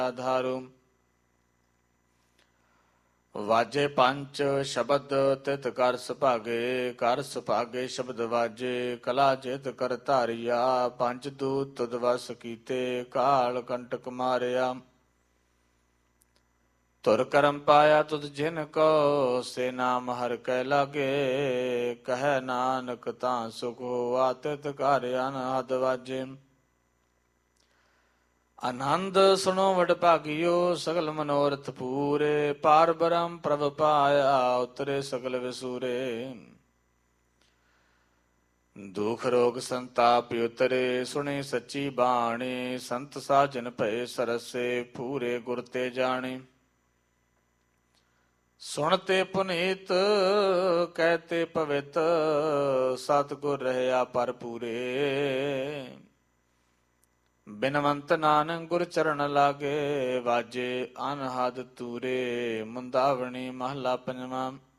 ਆਧਾਰੂ। ਵਾਜੇ ਪੰਚ ਸ਼ਬਦ ਤਿਤ ਕਰ ਸੁਭਾਗੇ, ਕਰ ਸੁਭਾਗੇ ਸ਼ਬਦ ਵਾਜੇ, ਕਲਾ ਜਿਤ ਕਰ ਧਾਰਿਆ। ਪੰਜ ਦੂਤ ਤੁਧ ਵਸ ਕੀਤੇ, ਕਾਲ ਕੰਟਕ ਮਾਰਿਆ। ਧੁਰ ਕਰਮ ਪਾਇਆ ਤੁਧ ਜਿਨ ਕੋ, ਸੇ ਨਾਮ ਹਰਿ ਕੈ ਲਾਗੇ। ਕਹੈ ਨਾਨਕ ਤਾਂ ਸੁਖ ਹੋਆ, ਤਿਤ ਘਰ ਅਨਹਦ ਵਾਜੇ। ਆਨੰਦ ਸੁਣੋ ਵਡ ਭਾਗਿਓ, ਸਗਲ ਮਨੋਰਥ ਪੂਰੇ। ਪਾਰ ਬ੍ਰਹਮ ਪ੍ਰਭ ਪਾਇਆ, ਉਤਰੇ ਸਗਲ ਵਿਸੂਰੇ। ਦੁਖ ਰੋਗ ਸੰਤਾਪ ਉਤਰੇ, ਸੁਣੀ ਸੱਚੀ ਬਾਣੀ। ਸੰਤ ਸਾਜਨ ਭਏ ਸਰਸੇ, ਪੂਰੇ ਗੁਰ ਤੇ ਜਾਣੇ। ਸੁਣਤੇ ਪੁਨੀਤ ਕਹਿਤੇ ਪਵਿੱਤ, ਸਤਿਗੁਰ ਰਹਿਆ ਭਰਪੂਰੇ। ਬਿਨਵੰਤ ਨਾਨਕ ਗੁਰ ਚਰਨ ਲਾਗੇ, ਵਾਜੇ ਅਨਹਦ ਤੂਰੇ। ਮੁੰਦਾਵਣੀ ਮਹਲਾ ਪੰਜਵਾਂ।